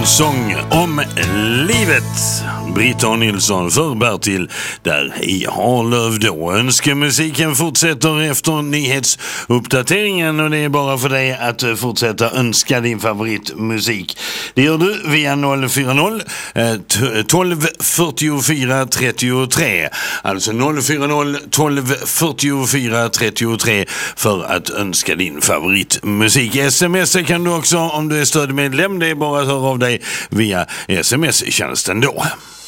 En sång om livet. Britta Nilsson för Bertil där i Harlöv då. Önskemusiken fortsätter efter nyhetsuppdateringen och det är bara för dig att fortsätta önska din favoritmusik. Det gör du via 040 12 44 33. Alltså 040 12 44 33 för att önska din favoritmusik. SMS kan du också om du är stödmedlem. Det är bara att höra av dig via sms-tjänsten då.